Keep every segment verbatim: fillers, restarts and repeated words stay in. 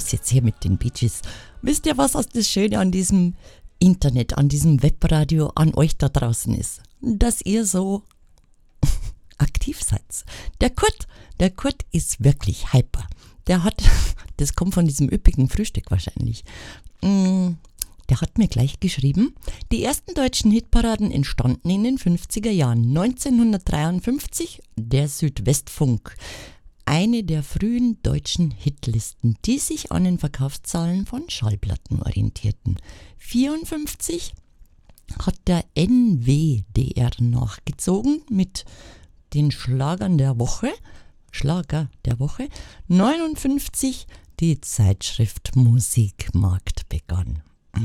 ist jetzt hier mit den Bee Gees. Wisst ihr, was das Schöne an diesem Internet, an diesem Webradio, an euch da draußen ist? Dass ihr so aktiv seid. Der Kurt, der Kurt ist wirklich hyper. Der hat, das kommt von diesem üppigen Frühstück wahrscheinlich. Der hat mir gleich geschrieben, die ersten deutschen Hitparaden entstanden in den fünfziger Jahren. neunzehnhundertdreiundfünfzig, der Südwestfunk. Eine der frühen deutschen Hitlisten, die sich an den Verkaufszahlen von Schallplatten orientierten. vierundfünfzig hat der N W D R nachgezogen mit den Schlagern der Woche. Schlager der Woche. neunundfünfzig die Zeitschrift Musikmarkt begann.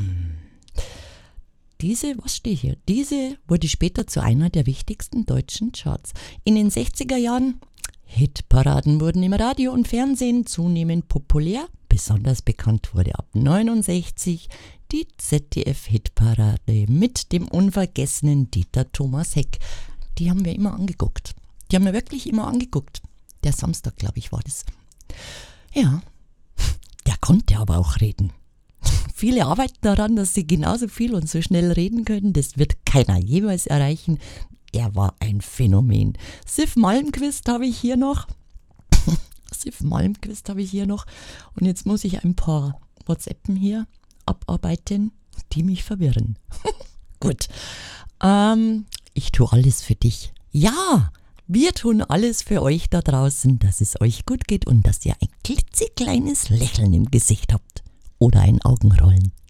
Diese, was steht hier? Diese wurde später zu einer der wichtigsten deutschen Charts. In den sechziger Jahren Hitparaden wurden im Radio und Fernsehen zunehmend populär. Besonders bekannt wurde ab neunundsechzig die Z D F-Hitparade mit dem unvergessenen Dieter Thomas Heck. Die haben wir immer angeguckt. Die haben wir wirklich immer angeguckt. Der Samstag, glaube ich, war das. Ja, der konnte aber auch reden. Viele arbeiten daran, dass sie genauso viel und so schnell reden können. Das wird keiner jemals erreichen. Er war ein Phänomen. Sif Malmquist habe ich hier noch. Sif Malmquist habe ich hier noch. Und jetzt muss ich ein paar WhatsAppen hier abarbeiten, die mich verwirren. Gut. Ähm, ich tue alles für dich. Ja, wir tun alles für euch da draußen, dass es euch gut geht und dass ihr ein klitzekleines Lächeln im Gesicht habt. Oder ein Augenrollen.